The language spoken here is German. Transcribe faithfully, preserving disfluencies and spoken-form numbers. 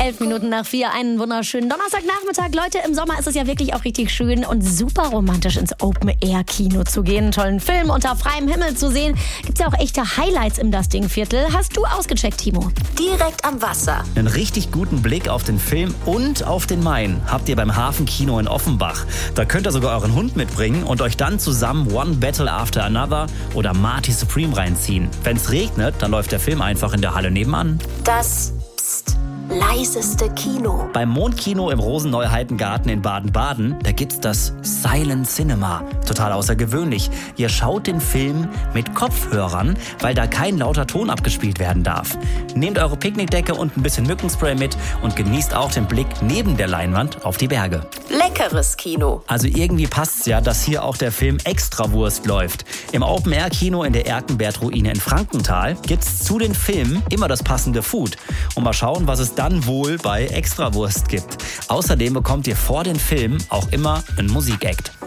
Elf Minuten nach vier, einen wunderschönen Donnerstagnachmittag. Leute, im Sommer ist es ja wirklich auch richtig schön und super romantisch ins Open-Air-Kino zu gehen, einen tollen Film unter freiem Himmel zu sehen. Gibt's ja auch echte Highlights im Dusting-Viertel. Hast du ausgecheckt, Timo? Direkt am Wasser. Einen richtig guten Blick auf den Film und auf den Main habt ihr beim Hafenkino in Offenbach. Da könnt ihr sogar euren Hund mitbringen und euch dann zusammen One Battle After Another oder Marty Supreme reinziehen. Wenn's regnet, dann läuft der Film einfach in der Halle nebenan. Das Psst, leiseste Kino. Beim Mondkino im Rosen-Neuheiten-Garten in Baden-Baden, da gibt's das Silent Cinema. Total außergewöhnlich. Ihr schaut den Film mit Kopfhörern, weil da kein lauter Ton abgespielt werden darf. Nehmt eure Picknickdecke und ein bisschen Mückenspray mit und genießt auch den Blick neben der Leinwand auf die Berge. Leckeres Kino. Also irgendwie passt's ja, dass hier auch der Film Extrawurst läuft. Im Open-Air-Kino in der Erkenberg-Ruine in Frankenthal gibt's zu den Filmen immer das passende Food. Und mal schauen, was es dann wohl bei Extrawurst gibt. Außerdem bekommt ihr vor den Filmen auch immer einen Musikakt.